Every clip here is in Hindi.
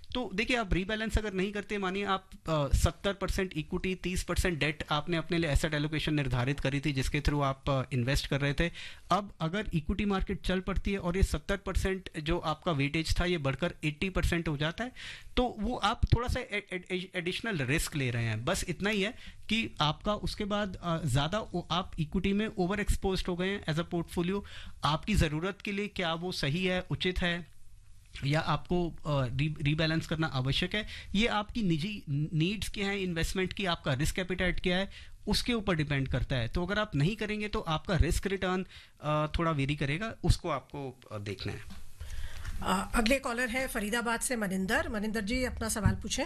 तो देखिए, आप रीबैलेंस अगर नहीं करते, मानिए आप 70% इक्विटी 30% डेट आपने अपने लिए एसेट एलोकेशन निर्धारित करी थी जिसके थ्रू आप इन्वेस्ट कर रहे थे। अब अगर इक्विटी मार्केट चल पड़ती है और ये 70% जो आपका वेटेज था ये बढ़कर 80% हो जाता है, तो वो आप थोड़ा सा एडिशनल रिस्क ले रहे हैं। बस इतना ही है कि आपका उसके बाद ज़्यादा आप इक्विटी में ओवर एक्सपोज हो गए हैं एज अ पोर्टफोलियो। आपकी ज़रूरत के लिए क्या वो सही है, उचित है, या आपको रीबैलेंस करना आवश्यक है, ये आपकी निजी नीड्स क्या है इन्वेस्टमेंट की, आपका रिस्क एपिटाइट क्या है, उसके ऊपर डिपेंड करता है। तो अगर आप नहीं करेंगे तो आपका रिस्क रिटर्न थोड़ा वेरी करेगा, उसको आपको देखना है। अगले कॉलर है फरीदाबाद से मनिंदर। मनिंदर जी, अपना सवाल पूछें।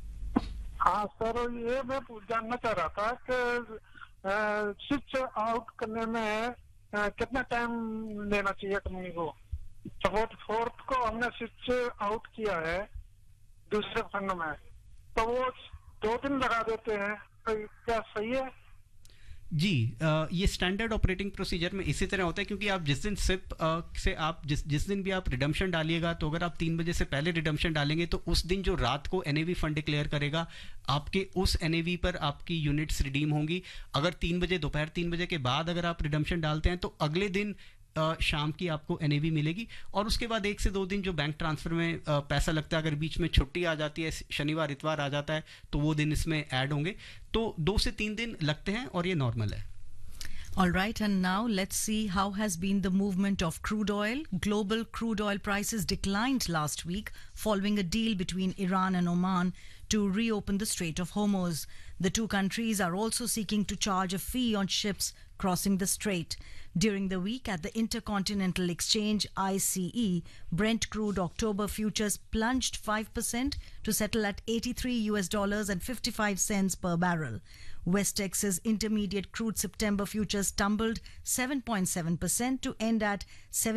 हाँ सर, ये मैं जानना चाह रहा था कि स्विच आउट करने में कितना टाइम लेना चाहिए कंपनी को। सपोज 4th को हमने स्विच आउट किया है दूसरे फंड में, तो वो 2 दिन लगा देते हैं, तो क्या सही है? जी, ये स्टैंडर्ड ऑपरेटिंग प्रोसीजर में इसी तरह होता है, क्योंकि आप जिस दिन सिप से आप जिस दिन भी आप रिडम्पशन डालिएगा, तो अगर आप 3 बजे से पहले रिडम्पशन डालेंगे तो उस दिन जो रात को एनएवी फंड डिक्लेयर करेगा, आपके उस एनएवी पर आपकी यूनिट्स रिडीम होंगी। अगर 3 बजे, दोपहर 3 बजे के बाद अगर आप रिडम्पशन डालते हैं तो अगले दिन शाम की आपको एनएवी मिलेगी। और उसके बाद 1 से 2 दिन जो बैंक ट्रांसफर में पैसा लगता है, अगर बीच में छुट्टी आ जाती है, शनिवार इतवार आ जाता है, तो वो दिन इसमें ऐड होंगे। तो 2 से 3 दिन लगते हैं और ये नॉर्मल है। All right, and now let's see how has been the movement of crude oil. Global crude oil prices declined last week following a deal between Iran and Oman to reopen the Strait of Hormuz. The two countries are also seeking to charge a fee on ships crossing the strait. During the week at the Intercontinental Exchange ICE, Brent crude October futures plunged 5% to settle at $83.55 per barrel. West Texas Intermediate crude September futures tumbled 7.7% to end at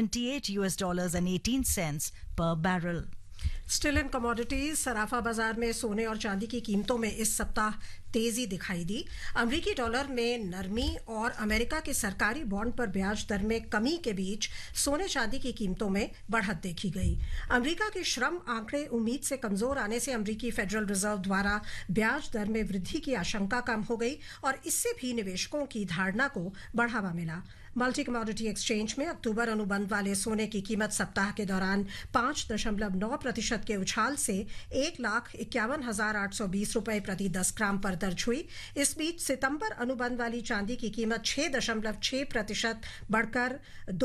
$78.18 per barrel. Still in commodities, सराफा बाजार में सोने और चांदी की कीमतों में इस सप्ताह तेजी दिखाई दी। अमेरिकी डॉलर में नरमी और अमेरिका के सरकारी बॉन्ड पर ब्याज दर में कमी के बीच सोने चांदी की कीमतों में बढ़त देखी गई। अमेरिका के श्रम आंकड़े उम्मीद से कमजोर आने से अमेरिकी फेडरल रिजर्व द्वारा ब्याज दर में वृद्धि की आशंका कम हो गई और इससे भी निवेशकों की धारणा को बढ़ावा मिला। मल्टी कमोडिटी एक्सचेंज में अक्टूबर अनुबंध वाले सोने की कीमत सप्ताह के दौरान 5.9% के उछाल से 1,51,820 रुपए प्रति 10 ग्राम पर दर्ज हुई। इस बीच सितंबर अनुबंध वाली चांदी की कीमत 6.6% बढ़कर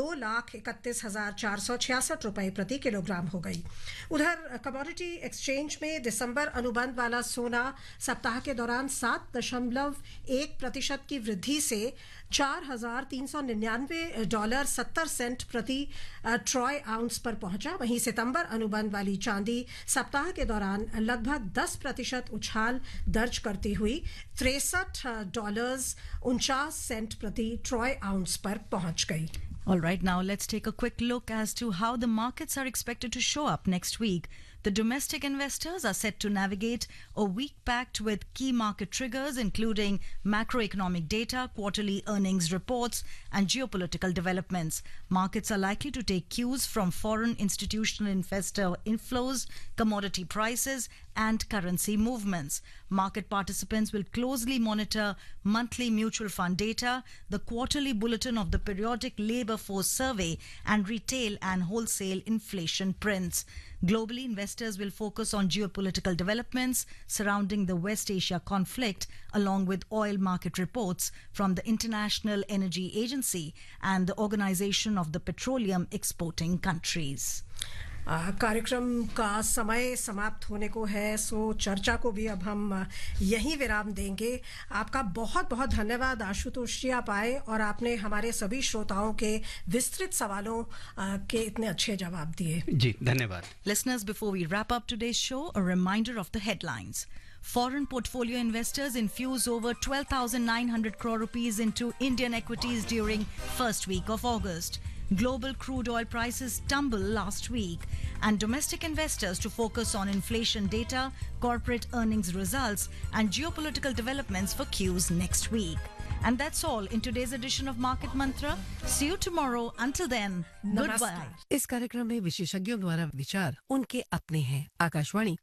2,31,466 रुपए प्रति किलोग्राम हो गई। उधर कमोडिटी एक्सचेंज में दिसंबर अनुबंध वाला सोना सप्ताह के दौरान 7.1% की वृद्धि से $4,399.70 प्रति ट्रॉय आउंस पर पहुंचा। वहीं सितंबर अनुबंध वाली चांदी सप्ताह के दौरान लगभग 10% उछाल दर्ज करती हुई $63.49 प्रति ट्रॉय आउंस पर पहुंच गई। All right, now let's take a quick look as to how the markets are expected to show up next week. The domestic investors are set to navigate a week packed with key market triggers, including macroeconomic data, quarterly earnings reports, and geopolitical developments. Markets are likely to take cues from foreign institutional investor inflows, commodity prices, and currency movements. Market participants will closely monitor monthly mutual fund data, the quarterly bulletin of the periodic labor force survey, and retail and wholesale inflation prints. Globally, investors will focus on geopolitical developments surrounding the West Asia conflict, along with oil market reports from the International Energy Agency and the Organization of the Petroleum Exporting Countries. कार्यक्रम का समय समाप्त होने को है, सो चर्चा को भी अब हम यहीं विराम देंगे। आपका बहुत बहुत धन्यवाद आशुतोष जी, आप आए और आपने हमारे सभी श्रोताओं के विस्तृत सवालों के इतने अच्छे जवाब दिए। जी धन्यवाद। Listeners, before we wrap up today's show, a reminder of the headlines. Foreign portfolio investors infuse over 12,900 crore rupees into Indian equities during first week of August. Global crude oil prices tumble last week, and domestic investors to focus on inflation data, corporate earnings results, and geopolitical developments for cues next week. And that's all in today's edition of Market Mantra. See you tomorrow. Until then, goodbye. इस कार्यक्रम में विशेषज्ञों द्वारा विचार उनके अपने हैं। आकाशवाणी